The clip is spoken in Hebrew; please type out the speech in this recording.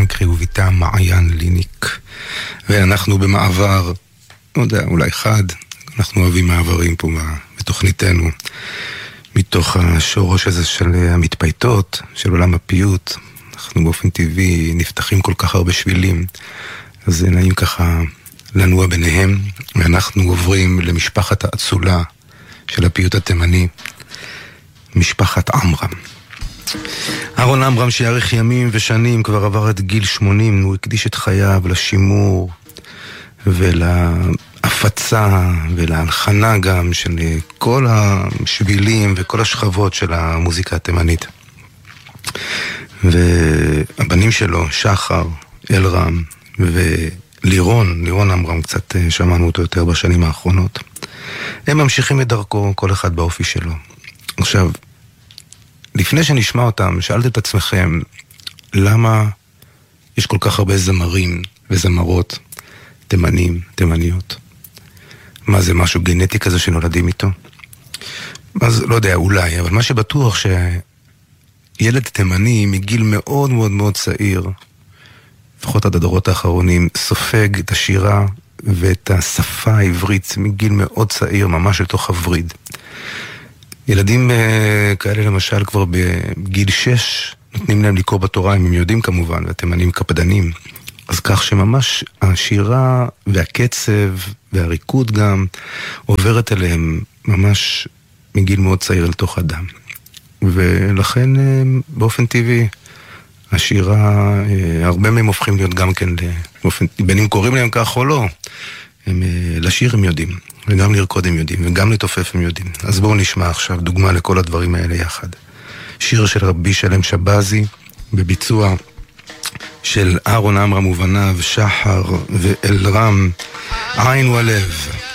מקרי וביתה מעיין ליניק. ואנחנו במעבר, לא יודע, אולי חד, אנחנו אוהבים מעברים פה בתוכניתנו, מתוך השורש הזה של המתפייטות, של עולם הפיוט. אנחנו באופן טבעי נפתחים כל כך הרבה שבילים, אז זה נעים ככה לנוע ביניהם, ואנחנו עוברים למשפחת האצולה של הפיוט התימני, משפחת עמרם. אהרון עמרם שיאריך ימים ושנים, כבר עבר את גיל 80, הוא הקדיש את חייו לשימור ולהפצה ולהלחנה גם של כל השבילים וכל השכבות של המוזיקה התימנית. והבנים שלו, שחר, אלרם ולירון עמרם, קצת שמענו אותו יותר בשנים האחרונות, הם ממשיכים את דרכו, כל אחד באופי שלו. עכשיו, לפני שנשמע אותם, שאלת את עצמכם, למה יש כל כך הרבה זמרים וזמרות, תימנים, תימניות? מה זה, משהו גנטי כזה שנולדים איתו? אז לא יודע, אולי, אבל מה שבטוח שילד תימני מגיל מאוד מאוד מאוד צעיר, לפחות עד הדורות האחרונים, סופג את השירה ואת השפה העברית מגיל מאוד צעיר, ממש לתוך הווריד. ילדים כאלה למשל כבר בגיל 6 נותנים להם לקרוא בתורה, אם הם יודעים כמובן, והתימנים קפדנים. אז כך שממש השירה והקצב והריקוד גם עוברת אליהם ממש מגיל מאוד צעיר לתוך אדם. ולכן באופן טבעי השירה, הרבה מהם הופכים להיות גם כן, בין אם קוראים להם כך או לא, לשיר הם יודעים, וגם לרקוד הם יודעים, וגם לתופף הם יודעים. אז בואו נשמע עכשיו דוגמה לכל הדברים האלה יחד. שיר של רבי שלם שבזי, בביצוע של אהרון עמרם ובניו, שחר ואלרם, עין ולב.